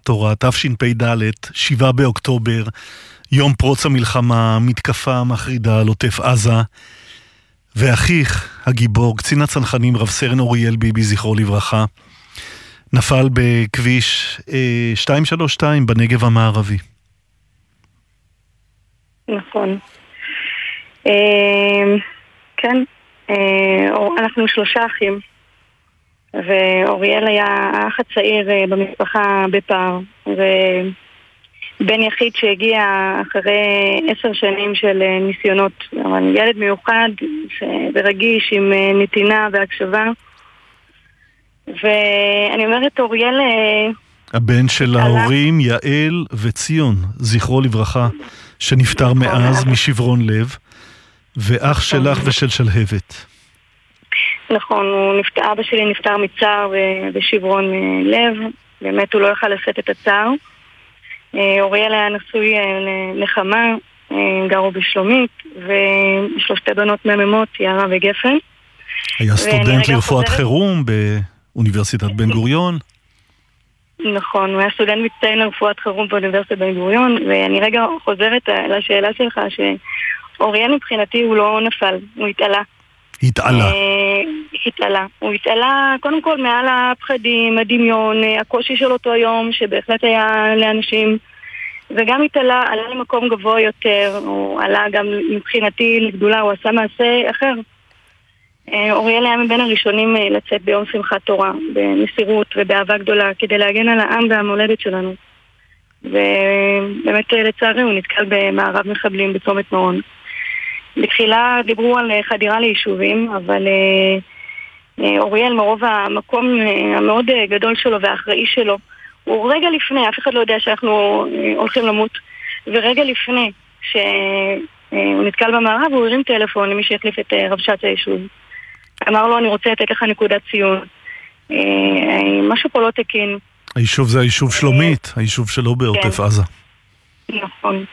תורה, תשפ"ד, 7 באוקטובר, יום פרוץ המלחמה, מתקפה מחרידה על עוטף עזה, ואחיך הגיבור, קצין הצנחנים רב סרן אוריאל ביבי, זכרו לברכה, נפל בכביש 232 בנגב המערבי. נכון. כן, אנחנו 3 אחים, ואוריאל היה האח הצעיר במשפחה בפער, ובן יחיד שהגיע אחרי 10 שנים של ניסיונות, אבל ילד מיוחד ורגיש עם נתינה והקשבה. ואני אומרת, אוריאל... הבן של ההורים יעל וציון, זכרו לברכה, שנפטר מאז משברון לב, ואח שלך ושל שלהבת. נכון, אבא שלי נפטר מצער בשברון לב, באמת הוא לא יכל לשאת את הצער. אוריאל היה נשוי לחמה, גרו בשלומית, ויש לו 2 בנות מהממות, יערה וגפן. היה סטודנט לרפואת חירום באוניברסיטת בן גוריון. נכון, הוא היה סטודנט מצטיין לרפואת חירום באוניברסיטת בן גוריון, ואני רגע חוזרת לשאלה שלך, שאוריאל מבחינתי הוא לא נפל, הוא התעלה. התעלה. הוא התעלה קודם כל מעל הפחדים, הדמיון, הקושי של אותו יום, שבהחלט היה לאנשים, וגם התעלה, עלה למקום גבוה יותר, הוא עלה גם מבחינתי לגדולה, הוא עשה מעשה אחר. אוריאל היה מבין הראשונים לצאת ביום שמחת תורה, במסירות ובאהבה גדולה, כדי להגן על העם והמולדת שלנו. ובאמת לצערי הוא נתקל במערב מחבלים בצומת מעון. בתחילה דיברו על חדירה ליישובים, אבל אוריאל מרוב המקום המאוד גדול שלו והאחראי שלו, הוא רגע לפני, אף אחד לא יודע שאנחנו הולכים למות, ורגע לפני שהוא נתקל במערב, הוא הרים טלפון למי שהחליף את רבש"ץ היישוב. אמר לו, אני רוצה לתת לך נקודת ציון. משהו פה לא תקין. היישוב זה היישוב שלומית, היישוב שלו בעוטף עזה. נכון.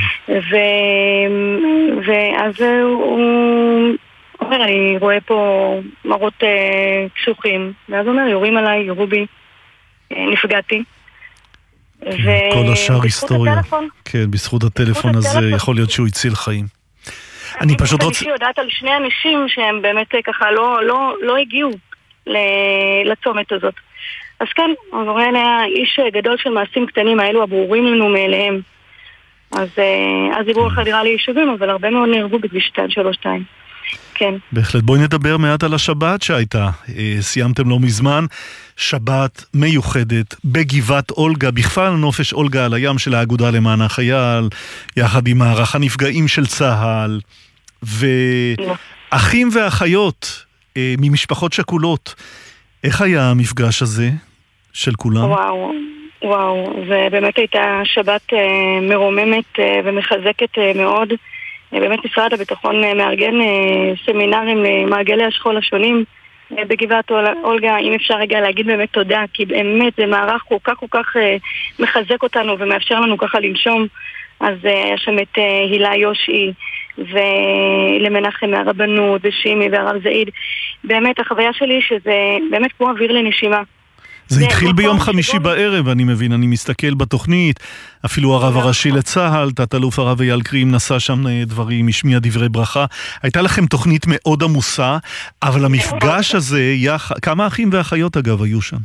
ואז הוא אומר, אני רואה פה מראות קשוחים. ואז הוא אומר, יורים עליי, יורו בי, נפגעתי. כל השאר היסטוריה. כן, בזכות הטלפון הזה יכול להיות שהוא הציל חיים. אני פשוט יודעת על 2 אנשים שהם באמת ככה לא הגיעו לצומת הזאת. אז כן, אוריאל היה איש גדול של מעשים קטנים, האלו הברורים לנו מאליהם. אז דיברו על חדירה ליישובים, אבל הרבה מאוד נהרגו בכביש 232. כן. בהחלט. בואי נדבר מעט על השבת שהייתה. סיימתם לא מזמן, שבת מיוחדת בגבעת אולגה, בכפר נופש אולגה על הים של האגודה למען החייל, יחד עם מערך הנפגעים של צה"ל, ואחים ואחיות ממשפחות שכולות. איך היה המפגש הזה של כולם? וואו, ובאמת הייתה שבת מרוממת ומחזקת מאוד. באמת משרד הביטחון מארגן סמינרים למעגלי השכול השונים בגבעת אולגה. אם אפשר רגע להגיד באמת תודה, כי באמת זה מערך כל כך מחזק אותנו ומאפשר לנו ככה לנשום. אז היה שם את הילה יושי ולמנחם מהרבנות ושימי והרב זעיד. באמת החוויה שלי שזה באמת כמו אוויר לנשימה. זה התחיל ביום חמישי בערב, אני מבין, אני מסתכל בתוכנית, אפילו הרב הראשי לצהל, תת-אלוף הרב אייל קרים, נשא שם דברים, השמיע דברי ברכה. הייתה לכם תוכנית מאוד עמוסה, אבל המפגש הזה, כמה אחים ואחיות אגב היו שם?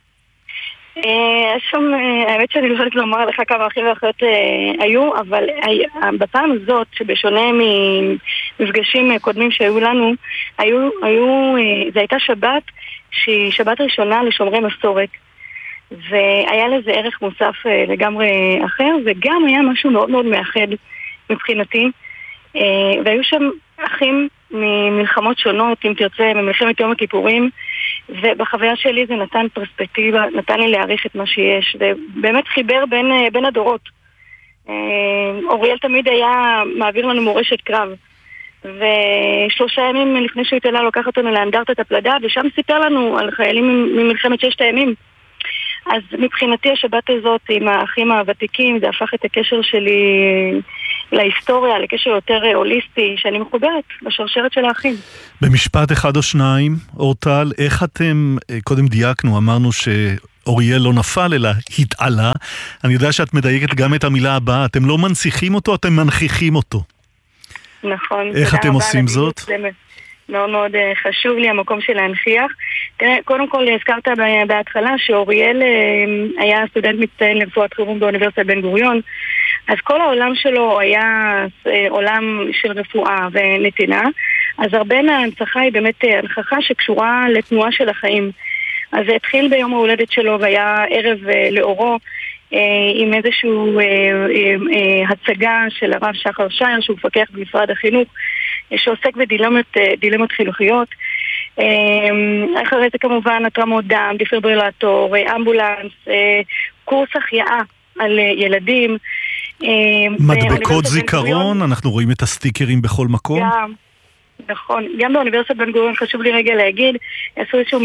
שם, האמת שאני לא יכולת לומר לך כמה אחים ואחיות היו, אבל בפעם הזאת, שבשונה ממפגשים קודמים שהיו לנו, זה הייתה שבת, שהיא שבת ראשונה לשומרי מסורת, והיה לזה ערך מוסף לגמרי אחר, וגם היה משהו מאוד מאוד מאחד מבחינתי, והיו שם אחים ממלחמות שונות, אם תרצה, ממלחמת יום הכיפורים, ובחוויה שלי זה נתן פרספקטיבה, נתן לי להעריך את מה שיש, ובאמת חיבר בין הדורות. אוריאל תמיד היה מעביר לנו מורשת קרב, ו3 ימים לפני שהוא התעלה לוקח אותנו לאנדרטת הפלדה, ושם סיפר לנו על חיילים ממלחמת 6 הימים. אז מבחינתי השבת הזאת עם האחים הוותיקים, זה הפך את הקשר שלי להיסטוריה, לקשר יותר הוליסטי, שאני מחוברת בשרשרת של האחים. במשפט 1 או 2, אורטל, איך אתם, קודם דייקנו, אמרנו אוריאל לא נפל אלא התעלה. אני יודע שאת מדייקת גם את המילה הבאה, אתם לא מנציחים אותו, אתם מנכיחים אותו. נכון. איך אתם עושים זאת? מאוד מאוד חשוב לי המקום של להנחיח. תראה, קודם כל הזכרת בהתחלה שאוריאל היה סטודנט מצטיין לרפואת חירום באוניברסיטת בן גוריון, אז כל העולם שלו היה עולם של רפואה ונתינה, אז הרבה מההנצחה היא באמת הנכחה שקשורה לתנועה של החיים. אז זה התחיל ביום ההולדת שלו והיה ערב לאורו עם איזשהו הצגה של הרב שחר שייר שהוא מפקח במשרד החינוך שעוסק בדילמות חינוכיות. אחרי זה כמובן התרמות דם, דפיברילטור, אמבולנס, קורס החייאה על ילדים, מדבקות זיכרון, אנחנו רואים את הסטיקרים בכל מקום. נכון, גם באוניברסיטת בן גוריון חשוב לי רגע להגיד, עשו איזשהו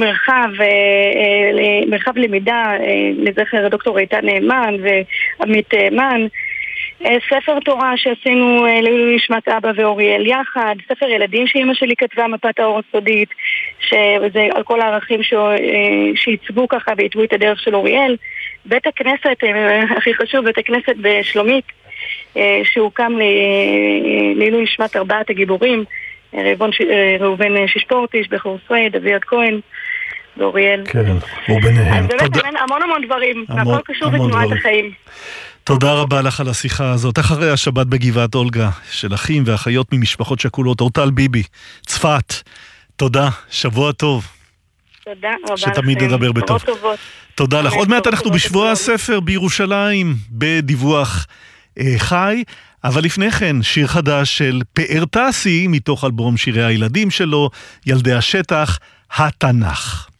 מרחב למידה לזכר דוקטור איתן נאמן ועמית מן, ספר תורה שעשינו לעילוי נשמת אבא ואוריאל יחד, ספר ילדים שאמא שלי כתבה מפת האור הסודית, שזה על כל הערכים שעיצבו ככה והתוו את הדרך של אוריאל. בית הכנסת, הכי חשוב, בית הכנסת בשלומית, שהוקם לעילוי נשמת 4 הגיבורים, ראובן שישפורטיש, בחור סוויד, אביעד כהן ואוריאל. כן, וביניהם. אז באמת המון דברים, הכל קשור בתנועת החיים. תודה רבה לך על השיחה הזאת. אחרי השבת בגבעת אולגה של אחים ואחיות ממשפחות שכולות, אורטל ביבי, צפת. תודה, שבוע טוב. תודה רבה לכם. שתמיד נדבר בטוב. תודה לך. עוד מעט אנחנו בשבוע הספר בירושלים, בדיווח חי, אבל לפני כן שיר חדש של פאר טסי מתוך אלבום שירי הילדים שלו, ילדי השטח, התנ"ך.